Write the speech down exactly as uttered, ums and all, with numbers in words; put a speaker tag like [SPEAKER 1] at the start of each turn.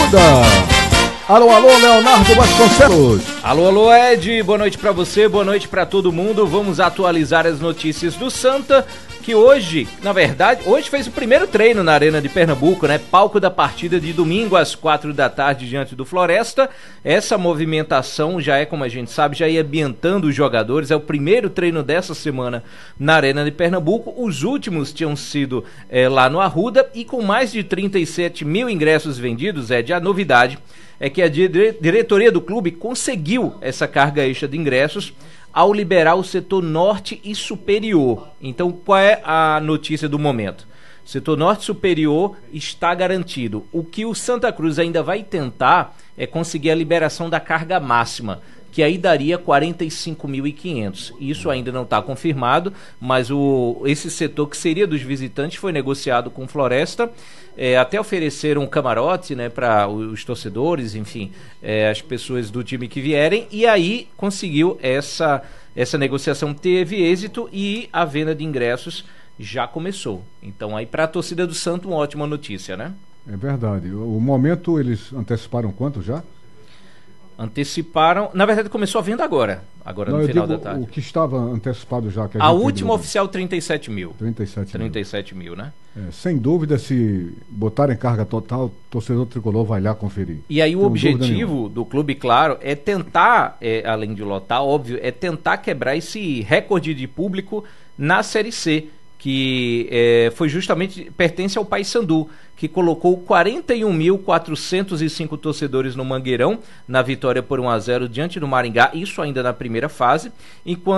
[SPEAKER 1] Arruda. Alô, alô, Leonardo Vasconcelos.
[SPEAKER 2] Alô, alô, Ed. Boa noite pra você, boa noite pra todo mundo. Vamos atualizar as notícias do Santa, que hoje, na verdade, hoje fez o primeiro treino na Arena de Pernambuco, né? Palco da partida de domingo às quatro da tarde diante do Floresta. Essa movimentação já é, como a gente sabe, já ia ambientando os jogadores. É o primeiro treino dessa semana na Arena de Pernambuco. Os últimos tinham sido é, lá no Arruda, e com mais de trinta e sete mil ingressos vendidos, Ed, a novidade é que a dire- diretoria do clube conseguiu essa carga extra de ingressos ao liberar o setor norte e superior. Então, qual é a notícia do momento? O setor norte e superior está garantido. O que o Santa Cruz ainda vai tentar é conseguir a liberação da carga máxima, que aí daria quarenta e cinco mil e quinhentos. Isso ainda não está confirmado, mas o, esse setor que seria dos visitantes foi negociado com Floresta. É, até ofereceram um camarote, né, para os torcedores, enfim, é, as pessoas do time que vierem, e aí conseguiu essa, essa negociação, teve êxito e a venda de ingressos já começou. Então aí para a torcida do Santo, uma ótima notícia, né?
[SPEAKER 1] É verdade. O momento eles anteciparam quanto já?
[SPEAKER 2] Anteciparam, na verdade começou a venda agora, agora
[SPEAKER 1] Não,
[SPEAKER 2] no
[SPEAKER 1] eu
[SPEAKER 2] final
[SPEAKER 1] digo
[SPEAKER 2] da tarde.
[SPEAKER 1] O que estava antecipado já. Que a
[SPEAKER 2] a
[SPEAKER 1] gente
[SPEAKER 2] última
[SPEAKER 1] viu,
[SPEAKER 2] oficial trinta e sete mil.
[SPEAKER 1] trinta e sete
[SPEAKER 2] trinta e sete mil, né?
[SPEAKER 1] É, sem dúvida, se botarem carga total, o torcedor tricolor vai lá conferir.
[SPEAKER 2] E aí o
[SPEAKER 1] Tenho
[SPEAKER 2] objetivo do clube, claro, é tentar, é, além de lotar, óbvio, é tentar quebrar esse recorde de público na Série C, que é, foi justamente, pertence ao Paysandu, que colocou quarenta e um mil quatrocentos e cinco torcedores no Mangueirão, na vitória por um a zero diante do Maringá, isso ainda na primeira fase, enquanto